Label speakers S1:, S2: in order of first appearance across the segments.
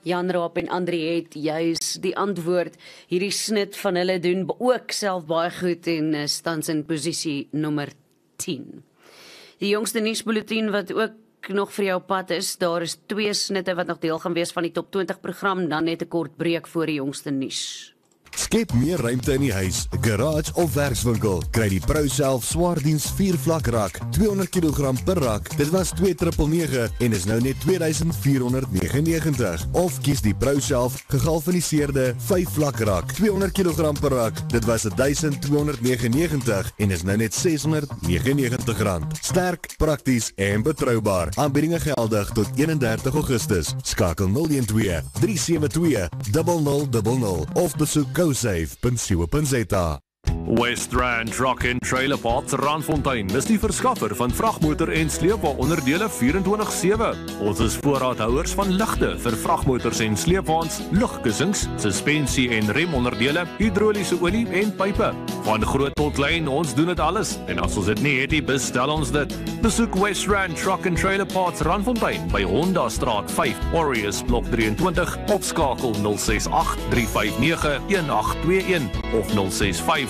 S1: Jan Raap en Andrie het juis die antwoord. Hierdie snit van hulle doen ook self baie goed en tans in posisie nommer 10. Die jongste nuusbulletin wat ook nog vir jou pad is, daar is 2 snitte wat nog deel gaan wees van die top 20 program, dan net 'n kort breek voor die jongste nuus.
S2: Skep meer ruimte in die huis, garage of werkswinkel. Kry die ProSelf Swaardiens 4-vlak rak, 200 kg per rak. Dit was 2,999 en is nou net 2499. Of kies die ProSelf gegalvaniseerde 5-vlak rak, 200 kg per rak. Dit was 1299 en is nou net R699. Sterk, prakties en betroubaar. Aanbiedinge geldig tot 31 Augustus. Skakel 012 372 0000 of besoek GoSafe.co.za.
S3: West Rand Truck and Trailer Parks Randfontein is die verskaffer van vragmotor en sleepwa-onderdele 24/7. Ons is voorraadhouers van ligte vir vragmotors en sleepwaens, lugkussings, suspensie en remonderdele, hidroliese olie en pype. Van groot tot klein, ons doen dit alles. En as ons dit nie het nie, bestel ons dit. Besoek West Rand Truck and Trailer Parks Randfontein by Honda Straat 5, Warriors Blok 23 of skakel 068 359 1821 of 065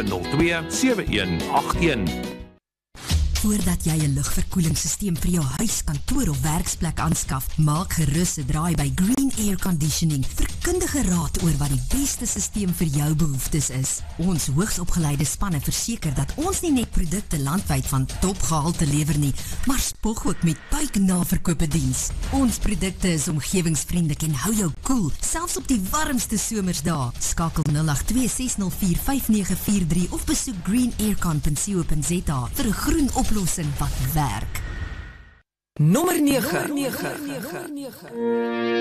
S3: 702-7181.
S4: Voordat jy 'n lugverkoelingssysteem vir jou huis, kantoor of werksplek aanskaf, maak gerus 'n draai by Green Air Conditioning vir kundige raad oor wat die beste systeem vir jou behoeftes is. Ons hoogsopgeleide spanne verseker dat ons nie net produkte landwyd van topgehalte lewer nie, maar spog ook met buiknaverkope diens. Ons produkte is omgewingsvriendelik en hou jou koel, selfs op die warmste somersdae. Skakel 082-604-5943 of besoek greenaircon.co.za vir 'n groen oplossing wat werk.
S5: Nommer 9.